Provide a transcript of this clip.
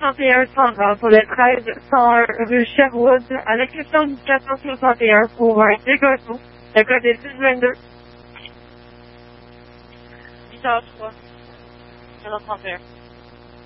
1461 Sandra pour le 13-101 rue Sherwood, à l'exception du 461 pour un dégâteau. Le code est 1022. 8h03. 31.